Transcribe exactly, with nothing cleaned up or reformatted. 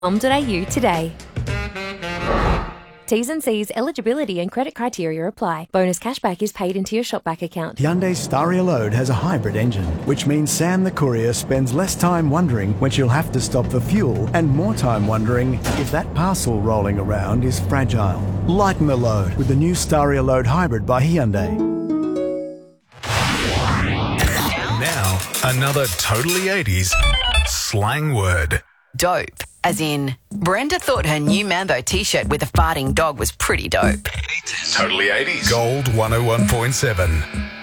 au today. T's and C's, eligibility and credit criteria apply. Bonus cashback is paid into your shopback account. Hyundai Staria Load has a hybrid engine, which means Sam the courier spends less time wondering when she'll have to stop for fuel and more time wondering if that parcel rolling around is fragile. Lighten the load with the new Staria Load Hybrid by Hyundai. Now, another totally eighties slang word. Dope. As in, Brenda thought her new Mambo t-shirt with a farting dog was pretty dope. Totally eighties. Gold one oh one point seven.